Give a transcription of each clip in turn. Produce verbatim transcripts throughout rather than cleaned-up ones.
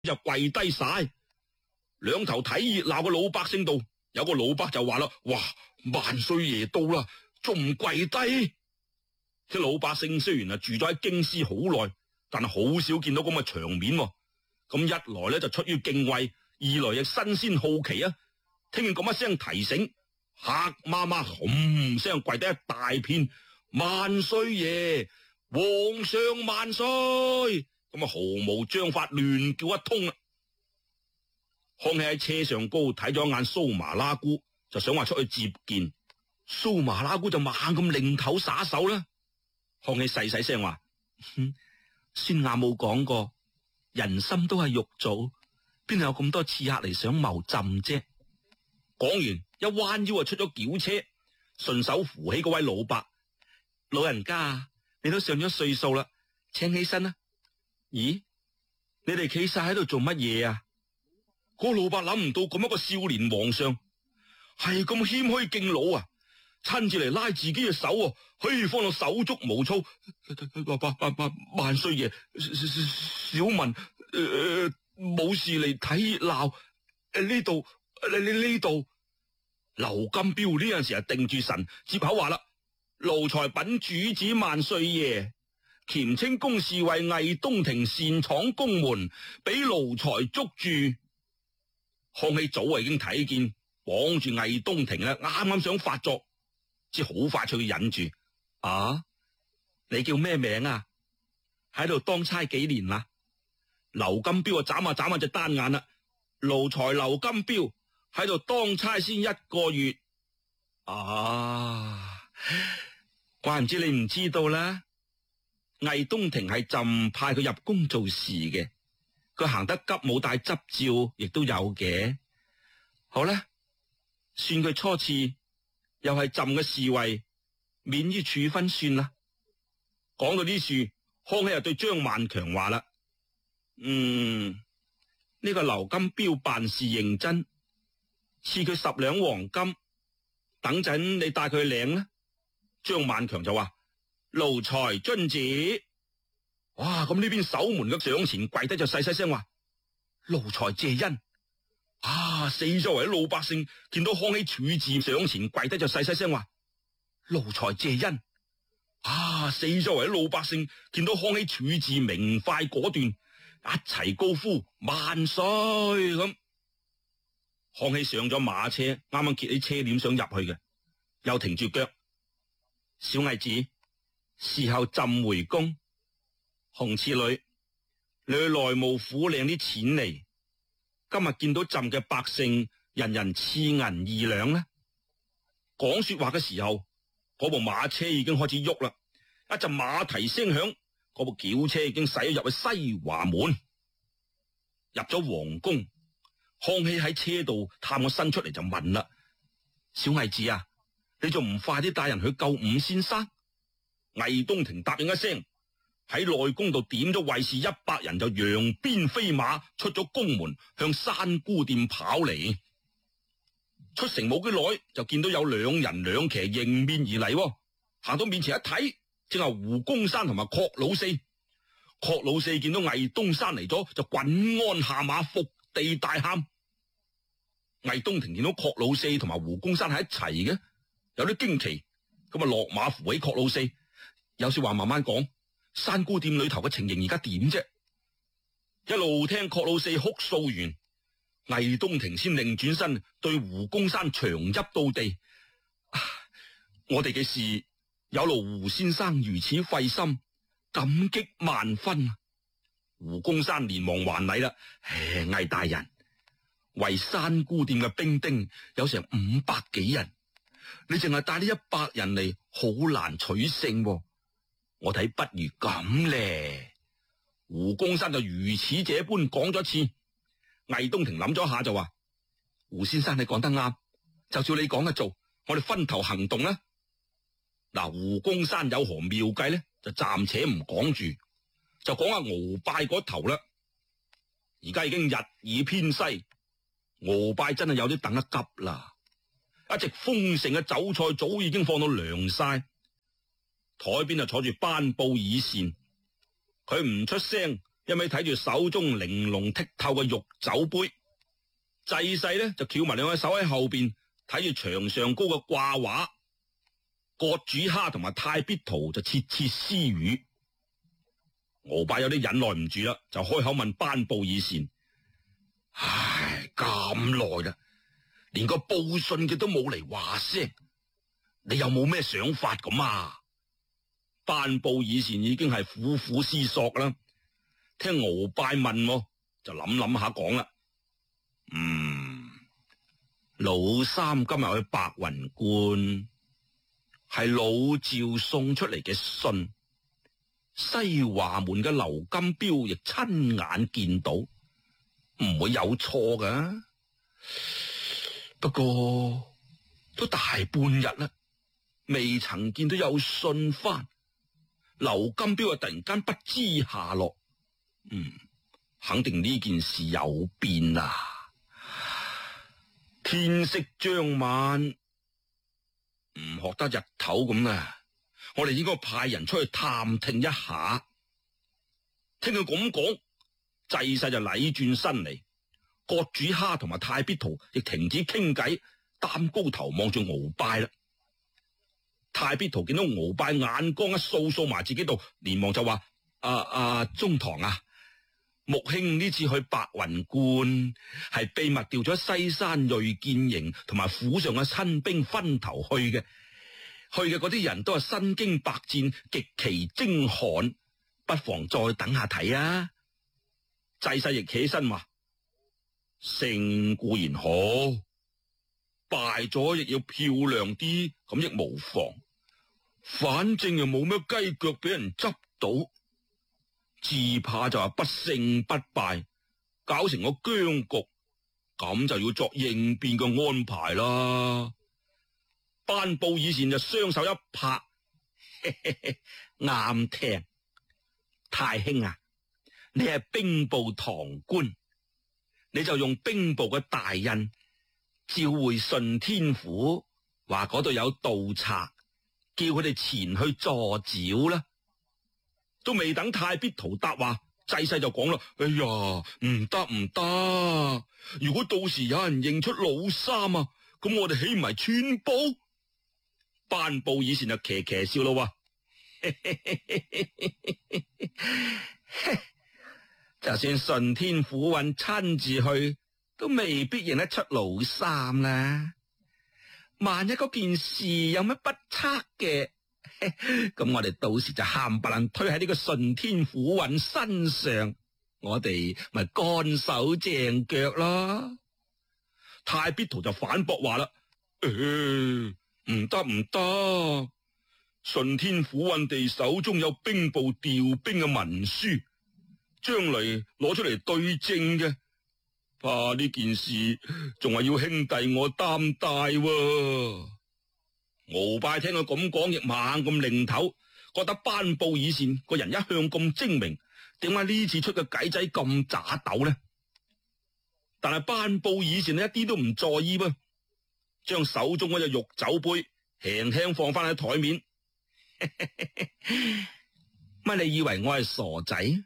就跪低晒。兩頭睇熱鬧嘅老百姓度，有個老伯就話啦：哇，萬歲爺到啦，仲唔跪低？啲老百姓雖然啊住咗喺京師好耐，但係好少見到咁嘅場面。咁一來咧就出於敬畏，二來亦新鮮好奇啊！聽見咁一聲提醒，黑媽媽轟聲跪低一大片，萬歲爺，皇上萬歲！咁啊毫無章法，亂叫一通啦。康熙喺車上高睇咗一眼蘇麻拉姑，就想話出去接見。蘇麻拉姑就猛咁擰頭耍手啦。康熙細細聲話：哼，孫亞冇講過，人心都係肉做，邊有咁多刺客嚟想謀朕啫？講完一彎腰就出咗轎車，順手扶起嗰位老伯。老人家，你都上咗歲數啦，請起身啦。咦，你哋企晒喺度做乜嘢啊？嗰老伯諗唔到咁一個少年皇上係咁謙虛敬老啊，親自嚟拉自己嘅手，可以放到手足無措。萬歲爺，小民誒冇事嚟睇熱鬧。誒呢度，你你呢度。劉金彪呢陣時係定住神，接口話啦：奴才稟主子萬歲爺，乾清宮侍衛魏東亭擅闖宮門，俾奴才捉住。康熙早已經睇見綁住魏東亭啦，啱啱想發作，只好快脆忍住。啊，你叫咩名啊？喺度當差幾年啦？劉金彪啊，眨下眨下隻單眼啦。奴才劉金彪喺度當差先一個月。啊，怪唔知你唔知道啦。魏東亭係朕派佢入宮做事嘅。佢行得急冇帶執照，亦都有嘅。好啦，算佢初次，又係朕嘅侍衛，免於處分算啦。講到呢處，康熙又對張萬強話啦：嗯，呢、這個劉金彪辦事認真，賜佢十兩黃金，等陣你帶佢去領啦。張萬強就話：奴才遵旨。哇！咁呢邊守門嘅上前跪低就細細聲話：奴才謝恩。啊！四周圍啲老百姓見到康熙處置上前跪低就細細聲話：奴才謝恩。啊！四周圍啲老百姓見到康熙處置明快果斷，一齊高呼萬歲咁。康熙上咗馬車，啱啱揭起車簾想入去嘅，又停住腳。小毅子，事後朕回宮。紅次女，你去內務府領啲錢嚟。今日見到朕嘅百姓，人人賜銀二兩呢。講說話嘅時候，嗰部馬車已經開始喐啦。一陣馬蹄聲響，嗰部轎車已經駛咗入去西華門。入咗皇宮，康熙喺車度探個身出嚟就問啦：小毅子啊，你仲唔快啲帶人去救伍先生？魏東亭答應一聲，喺內宮度點咗衛士一百人，就揚鞭飛馬出咗宮門，向山姑店跑嚟。出城冇幾耐，就見到有兩人兩騎迎面而嚟，行到面前一睇，正係胡公山同埋郝老四。郝老四見到魏東山嚟咗，就滾鞍下馬，伏地大喊。魏東亭見到郝老四同埋胡公山喺一齊嘅，有啲驚奇，咁啊落馬扶起郝老四，有說話慢慢講。山姑店裏頭嘅情形而家點啫？一路聽郝老四哭訴完，魏東亭先擰轉身對胡公山長泣到地。啊、我哋嘅事有勞胡先生如此費心，感激萬分。胡公山連忙還禮啦。唉，魏大人，為山姑店嘅兵丁有成五百幾人，你淨係帶呢一百人嚟，好難取勝。我睇不如咁咧。胡公山就如此這般講咗一次。魏東亭諗咗下就話：胡先生你講得啱，就照你講嘅做，我哋分頭行動啦。嗱，胡公山有何妙計咧？就暫且唔講住，就講下鰲拜嗰頭啦。而家已經日已偏西，鰲拜真係有啲等得急啦。一席豐盛嘅酒菜早已經放到涼晒。台邊就坐住頒布議善，佢唔出聲， 一味睇住手中玲瓏剔透嘅玉酒杯。濟世呢就翹埋兩隻手喺後邊睇住牆上高嘅掛畫。葛主蝦同埋太必圖就竊竊私語。敖拜有啲忍耐唔住啦，就開口問班布爾善：唉，咁耐啦，連個報信嘅都冇嚟話聲，你有冇咩想法咁啊？班布爾善已經係苦苦思索啦，聽敖拜問，就諗諗下講啦。嗯，老三今日去白雲觀，係老趙送出嚟嘅信，西華門嘅劉金彪亦親眼見到，唔會有錯噶。不過都大半日啦，未曾見到有信翻，劉金彪啊突然間不知下落，嗯，肯定呢件事有變啦。天色將晚，唔學得日頭咁啊！我哋應該派人出去探聽一下。聽佢咁講，濟世就禮轉身嚟，葛主蝦同埋太必圖亦停止傾偈，擔高頭望住敖拜啦。太必圖見到敖拜眼光一掃掃埋自己度，連忙就話：啊啊，中堂啊！穆兄呢次去白雲觀係秘密調咗西山銳劍營同埋府上嘅親兵分頭去嘅，去嘅嗰啲人都係身經百戰，極其精悍，不妨再等下睇啊！濟世亦起身話：勝固然好，敗咗亦要漂亮啲，咁亦無妨，反正又冇咩雞腳俾人執到。只怕就話不勝不敗，搞成個僵局，咁就要作應變嘅安排啦。班布爾善就雙手一拍，啱聽。太兄啊，你係兵部堂官，你就用兵部嘅大印召回順天府，話嗰度有盜賊，叫佢哋前去助剿啦。都未等太必圖答話，濟世就講啦：哎呀，唔得唔得！如果到時有人認出老三啊，咁我哋豈唔係穿煲？班布爾善就騎騎笑咯，話就算順天府尹親自去，都未必認得出老三啦。萬一嗰件事有乜不測嘅，咁我哋到時就冚唪唥推喺呢個順天府尹身上，我哋咪乾手淨腳咯。太必圖就反駁話啦：誒，唔得唔得，順天府尹地手中有兵部調兵嘅文書，將嚟攞出嚟對證嘅，怕呢件事仲係要兄弟我擔帶喎。敖拜聽佢咁講，亦猛咁擰頭，覺得班布爾善個人一向咁精明，點解呢次出嘅計仔咁渣斗呢？但係班布爾善一啲都唔在意噃，將手中嗰隻玉酒杯輕輕放翻喺台面。乜你以為我係傻仔？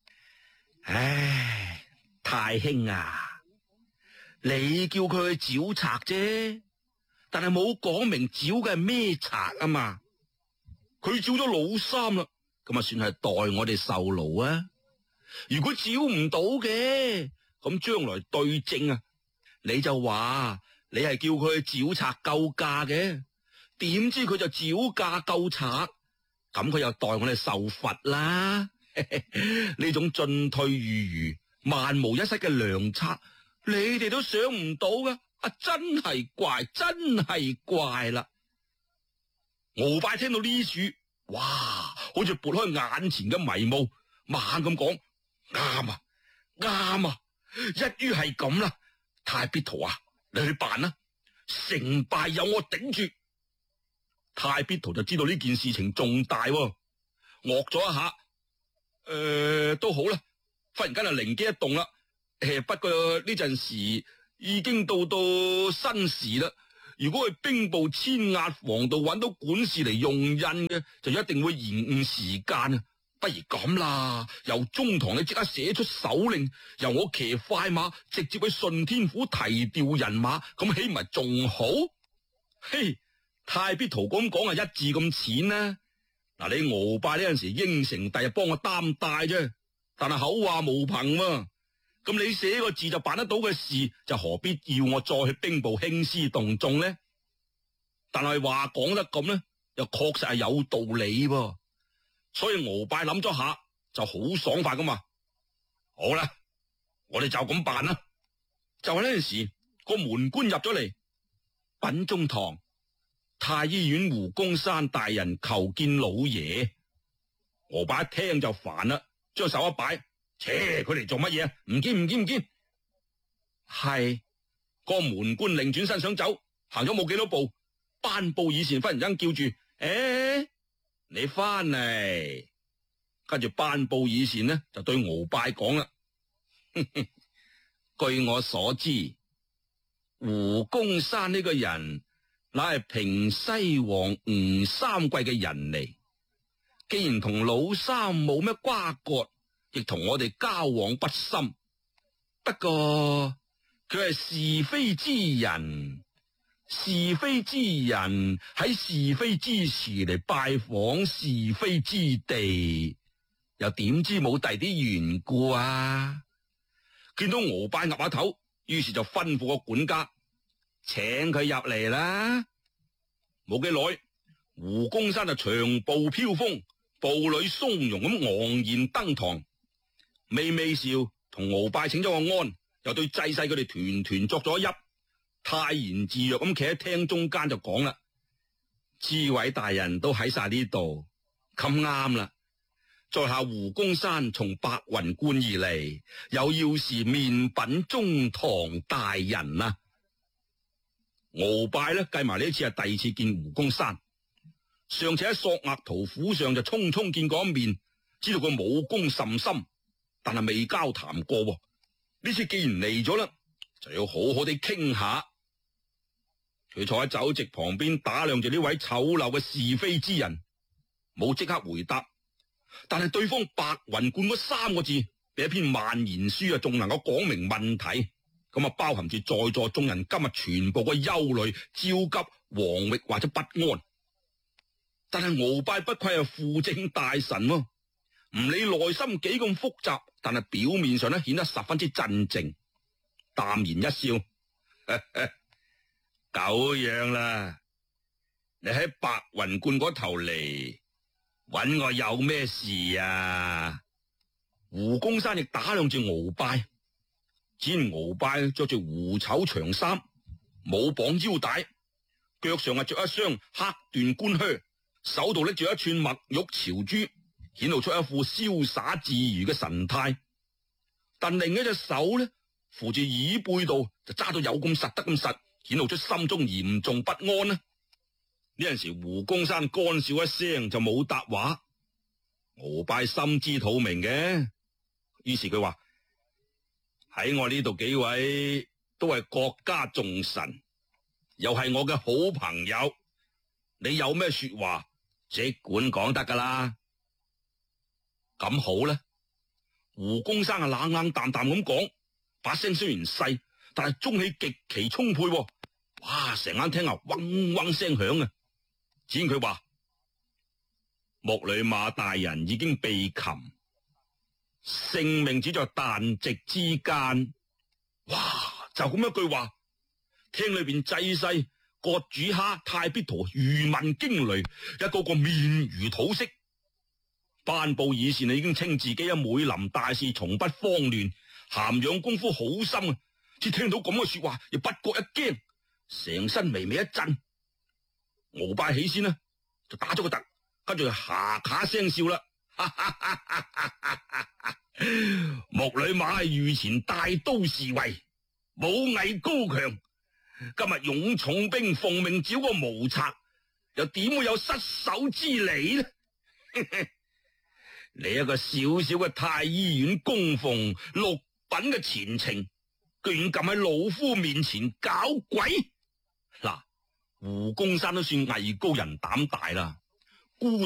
唉，太兄啊，你叫佢去剿賊啫。但係冇講明剿嘅係咩賊啊嘛，佢剿咗老三啦，咁啊算係代我哋受勞啊。如果剿唔到嘅，咁將來對證啊，你就話你係叫佢去剿賊救駕嘅，點知佢就剿駕救賊，咁佢又代我哋受罰啦。呢種進退如如、萬無一失嘅良策，你哋都想唔到噶。啊！真係怪，真係怪啦！敖拜聽到呢處，哇，好似撥開眼前嘅迷霧，猛咁講：啱啊，啱啊！一於係咁啦，太必圖啊，你去辦啦，成敗有我頂住。太必圖就知道呢件事情重大，愕咗一下，誒、呃，都好啦，忽然間就靈機一動啦。誒，不過呢陣時已經到到申時啦，如果去兵部千押房度揾到管事嚟用印嘅，就一定會延誤時間啊！ 不如咁啦，由中堂你即刻寫出手令，由我騎快馬直接去順天府提調人馬，咁豈唔係仲好？嘿，太必圖咁講啊，一字咁淺啦。嗱，你鰲拜呢陣時應承第日幫我擔帶啫，但係口話無憑喎。咁你寫個字就辦得到嘅事，就何必要我再去兵部興師動眾呢？但係話講得咁呢，又確實係有道理噃。所以鰲拜諗咗下，就好爽快咁話：好啦，我哋就咁辦啦。就係呢陣時，個門官入咗嚟，稟中堂，太醫院胡公山大人求見老爺。鰲拜一聽就煩啦，將手一擺，切，佢嚟做乜嘢啊？唔見唔見唔見。係個門官擰轉身想走，行咗冇幾多步，頒布以前忽然間叫住：誒、欸！你翻嚟，跟住頒布以前呢，就對鰲拜講啦。據我所知，胡公山呢個人乃係平西王吳三桂嘅人嚟，既然同老三冇咩瓜葛，亦同我哋交往不深。不過佢係是非之人。是非之人喺是非之時嚟拜訪是非之地，又點知冇第啲緣故啊？見到鰲拜岌下頭，於是就吩咐個管家請佢入嚟啦。冇幾耐，胡公山就長步飄風，步履鬆容咁昂然登堂，微微笑同鰲拜請咗個安，又對祭婿佢哋團團作咗一揖。泰然自若咁企喺廳中間就講啦：諸位大人都喺晒呢度，咁啱啦。在下胡公山從白雲觀而嚟，有要事面稟中堂大人啊。鰲拜呢計埋呢次係第二次見胡公山，上次喺索額圖府上就匆匆見過一面，知道佢武功甚深，但係未交談過。呢次既然嚟咗啦，就要好好地傾下。佢坐喺酒席旁邊打量住呢位醜陋嘅是非之人，冇即刻回答。但係對方白雲觀嗰三個字，比一篇萬言書啊，仲能夠講明問題。咁啊，包含住在座眾人今日全部嘅憂慮、焦急、惶惑或者不安。但係鰲拜不愧係輔政大臣喎，唔理內心幾咁複雜，但係表面上呢顯得十分之鎮靜，淡然一笑。呵呵，久仰啦，你喺白雲觀嗰頭嚟搵我有咩事啊？胡公山亦打量住鰲拜，只見鰲拜着住狐醜長衫，冇綁腰帶，腳上係着一雙黑緞官靴，手度拎住一串墨玉朝珠，顯露出一副瀟灑自如嘅神態。但另一隻手呢，扶住椅背度就揸到有咁實得咁實，顯露出心中嚴重不安呢。呢陣時胡公山乾笑一聲就冇答話，鰲拜心知肚明嘅，於是佢話：喺我呢度幾位都係國家重臣，又係我嘅好朋友，你有咩說話即管講得噶啦。咁好啦，胡公山啊冷冷淡淡咁講，把聲雖然細，但係中氣極其充沛。哇！成間廳啊嗡嗡聲響啊！只見佢話：木里馬大人已經被擒，性命只在旦夕之間。哇！就咁一句話，廳裏邊祭婿、郭主哈、太必圖如聞驚雷，一個個面如土色。頒布以前已經稱自己啊每臨大事從不慌亂，涵養功夫好深啊！只聽到咁嘅說話，又不覺一驚，成身微微一震。鰲拜起先呢，就打咗個突，跟住哈卡聲笑啦。木里馬係御前大都侍衛，武藝高強，今日勇重兵奉命剿個無賊，又點會有失手之理呢？你一個小小嘅太醫院供奉六品嘅前程，居然敢喺老夫面前搞鬼！嗱，胡公山都算藝高人膽大啦，孤